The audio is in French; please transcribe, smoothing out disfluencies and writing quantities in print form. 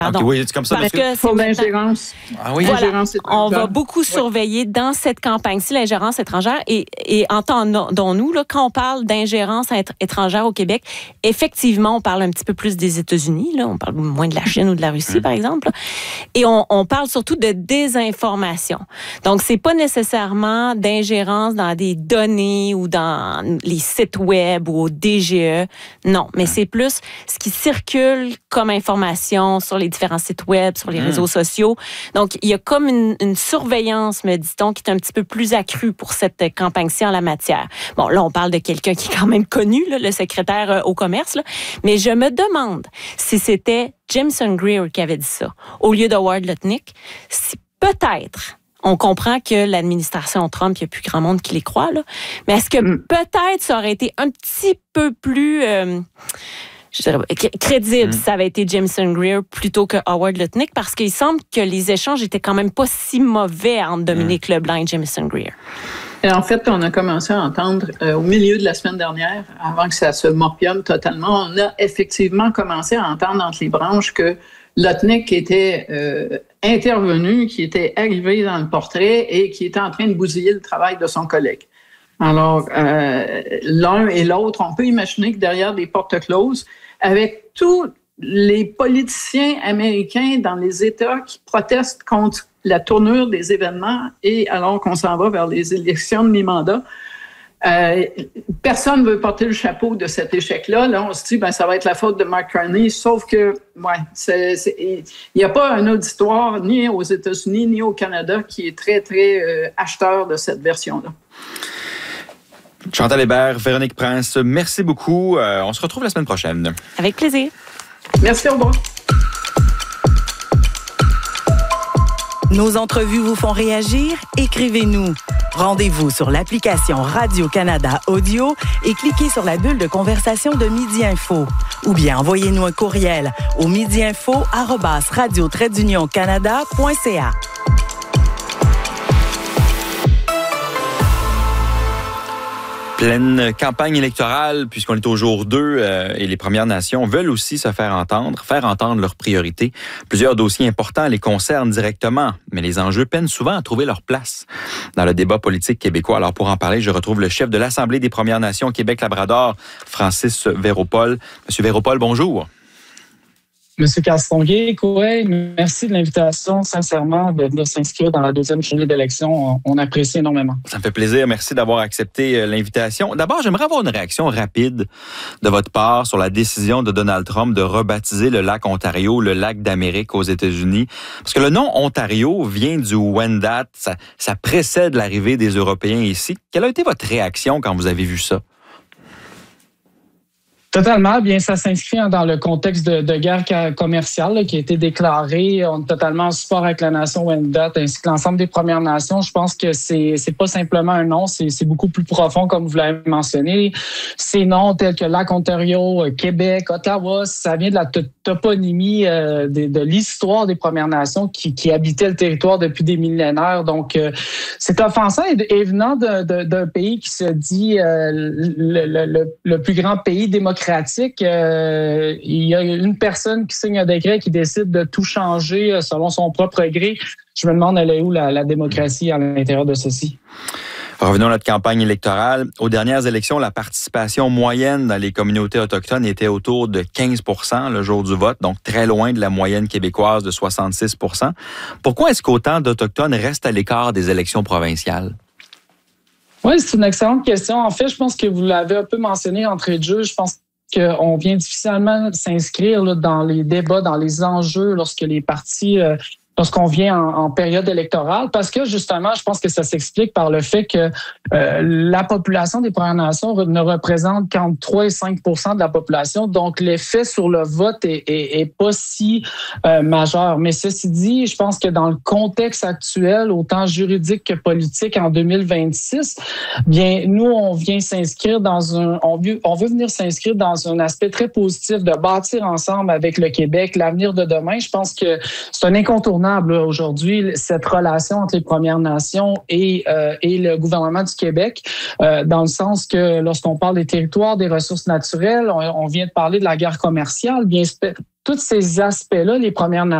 Pardon. Oui, c'est comme ça. Parce que c'est l'ingérence. Ah oui, voilà, l'ingérence on va beaucoup surveiller dans cette campagne-ci l'ingérence étrangère et entendons-nous, là, quand on parle d'ingérence étrangère au Québec, effectivement, on parle un petit peu plus des États-Unis, là, on parle moins de la Chine ou de la Russie, par exemple, là, et on parle surtout de désinformation. Donc, c'est pas nécessairement d'ingérence dans des données ou dans les sites web ou au DGE, non, mais c'est plus ce qui circule comme information sur les différents sites web, sur les réseaux sociaux. Donc, il y a comme une surveillance, me dit-on, qui est un petit peu plus accrue pour cette campagne-ci en la matière. Bon, là, on parle de quelqu'un qui est quand même connu, là, le secrétaire au commerce, là, mais je me demande si c'était Jameson Greer qui avait dit ça, au lieu de Howard Lutnick. Si peut-être, on comprend que l'administration Trump, il n'y a plus grand monde qui les croit, là, mais est-ce que peut-être ça aurait été un petit peu plus... je dirais, crédible si ça avait été Jameson Greer plutôt que Howard Lutnick, parce qu'il semble que les échanges étaient quand même pas si mauvais entre Dominique Leblanc et Jameson Greer. Et en fait, on a commencé à entendre au milieu de la semaine dernière, avant que ça se morpiole totalement, on a effectivement commencé à entendre entre les branches que Lutnick était intervenu, qui était arrivé dans le portrait et qui était en train de bousiller le travail de son collègue. Alors, l'un et l'autre, on peut imaginer que derrière des portes closes, avec tous les politiciens américains dans les États qui protestent contre la tournure des événements et alors qu'on s'en va vers les élections de mi-mandat, personne ne veut porter le chapeau de cet échec-là. Là, on se dit, ça va être la faute de Mark Carney, sauf que, il n'y a pas un auditoire ni aux États-Unis ni au Canada qui est très, très acheteur de cette version-là. Chantal Hébert, Véronique Prince, merci beaucoup. On se retrouve la semaine prochaine. Avec plaisir. Merci, au revoir. Nos entrevues vous font réagir? Écrivez-nous. Rendez-vous sur l'application Radio-Canada Audio et cliquez sur la bulle de conversation de Midi Info. Ou bien envoyez-nous un courriel au midiinfo@radio-canada.ca. Pleine campagne électorale, puisqu'on est au jour 2 et les Premières Nations veulent aussi se faire entendre leurs priorités. Plusieurs dossiers importants les concernent directement, mais les enjeux peinent souvent à trouver leur place dans le débat politique québécois. Alors pour en parler, je retrouve le chef de l'Assemblée des Premières Nations Québec-Labrador, Francis Véropol. Monsieur Véropol, bonjour. Monsieur Castonguay, merci de l'invitation, sincèrement, de venir s'inscrire dans la deuxième journée d'élection. On apprécie énormément. Ça me fait plaisir. Merci d'avoir accepté l'invitation. D'abord, j'aimerais avoir une réaction rapide de votre part sur la décision de Donald Trump de rebaptiser le lac Ontario le lac d'Amérique aux États-Unis. Parce que le nom Ontario vient du Wendat. Ça précède l'arrivée des Européens ici. Quelle a été votre réaction quand vous avez vu ça? Totalement. Bien, ça s'inscrit dans le contexte de guerre commerciale là, qui a été déclarée. On est totalement en support avec la nation Wendat ainsi que l'ensemble des Premières Nations. Je pense que c'est pas simplement un nom, c'est beaucoup plus profond, comme vous l'avez mentionné. Ces noms tels que Lac Ontario, Québec, Ottawa, ça vient de la toponymie de l'histoire des Premières Nations qui habitaient le territoire depuis des millénaires. Donc, c'est offensant et venant d'un pays qui se dit le plus grand pays démocratique. Il y a une personne qui signe un décret qui décide de tout changer selon son propre gré. Je me demande, elle est où la démocratie à l'intérieur de ceci? Revenons à notre campagne électorale. Aux dernières élections, la participation moyenne dans les communautés autochtones était autour de 15 % le jour du vote, donc très loin de la moyenne québécoise de 66 %. Pourquoi est-ce qu'autant d'Autochtones restent à l'écart des élections provinciales? Oui, c'est une excellente question. En fait, je pense que vous l'avez un peu mentionné d'entrée de jeu. Je pense qu'on vient difficilement s'inscrire là, dans les débats, dans les enjeux lorsque les partis... lorsqu'on vient en période électorale, parce que justement, je pense que ça s'explique par le fait que la population des Premières Nations ne représente qu'entre 3 et 5 % de la population, donc l'effet sur le vote est pas si majeur. Mais ceci dit, je pense que dans le contexte actuel, autant juridique que politique en 2026, bien nous on vient s'inscrire on veut venir s'inscrire dans un aspect très positif de bâtir ensemble avec le Québec l'avenir de demain. Je pense que c'est un incontournable aujourd'hui, cette relation entre les Premières Nations et le gouvernement du Québec, dans le sens que lorsqu'on parle des territoires, des ressources naturelles, on vient de parler de la guerre commerciale, bien tous ces aspects-là, les Premières Nations,